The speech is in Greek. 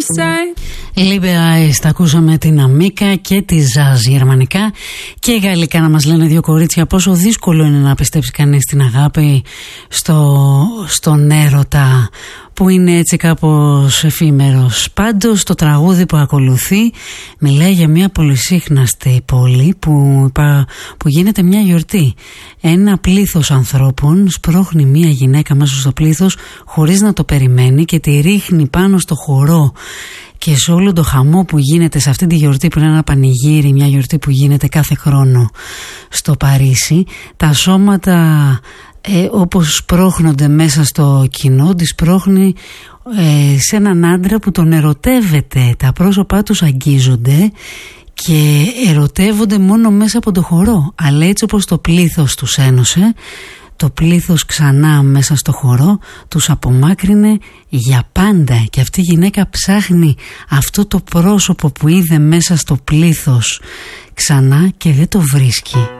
Λίμπεα, τα ακούσαμε την Αμίκα και τη Ζαζ γερμανικά και γαλλικά να μας λένε δύο κορίτσια πόσο δύσκολο είναι να πιστέψει κανείς στην αγάπη, στον έρωτα που είναι έτσι κάπως εφήμερος. Πάντως το τραγούδι που ακολουθεί μιλάει για μια πολυσύχναστη πόλη που γίνεται μια γιορτή. Ένα πλήθος ανθρώπων σπρώχνει μια γυναίκα μέσα στο πλήθος χωρίς να το περιμένει και τη ρίχνει πάνω στο χορό. Και σε όλο το χαμό που γίνεται σε αυτή τη γιορτή που είναι ένα πανηγύρι, μια γιορτή που γίνεται κάθε χρόνο στο Παρίσι, τα σώματα όπως σπρώχνονται μέσα στο κοινό, τις σπρώχνει σε έναν άντρα που τον ερωτεύεται. Τα πρόσωπά τους αγγίζονται και ερωτεύονται μόνο μέσα από το χορό. Αλλά έτσι όπως το πλήθος τους ένωσε, το πλήθος ξανά μέσα στο χορό τους απομάκρυνε για πάντα. Και αυτή η γυναίκα ψάχνει αυτό το πρόσωπο που είδε μέσα στο πλήθος ξανά και δεν το βρίσκει.